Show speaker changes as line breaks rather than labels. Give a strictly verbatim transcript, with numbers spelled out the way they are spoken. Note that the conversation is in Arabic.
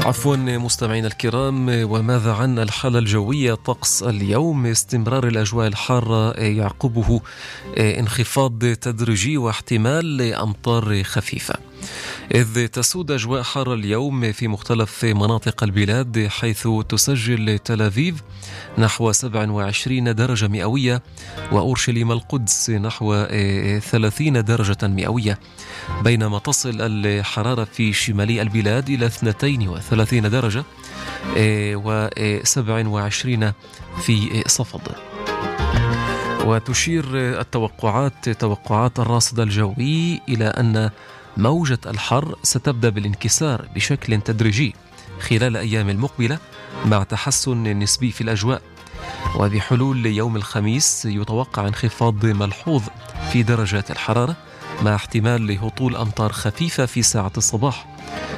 عفوا مستمعينا الكرام، وماذا عن الحالة الجوية؟ طقس اليوم استمرار الأجواء الحارة يعقبه انخفاض تدريجي واحتمال أمطار خفيفة، إذ تسود أجواء حارة اليوم في مختلف مناطق البلاد، حيث تسجل تل أبيب نحو سبعة وعشرين درجة مئوية، وأورشليم القدس نحو ثلاثين درجة مئوية، بينما تصل الحرارة في شمالي البلاد إلى اثنتين وثلاثين درجة وسبع وعشرين في صفد. وتشير التوقعات توقعات الراصد الجوي إلى أن موجة الحر ستبدأ بالانكسار بشكل تدريجي خلال الأيام المقبلة، مع تحسن نسبي في الأجواء، وبحلول يوم الخميس يتوقع انخفاض ملحوظ في درجات الحرارة، مع احتمال لهطول أمطار خفيفة في ساعة الصباح.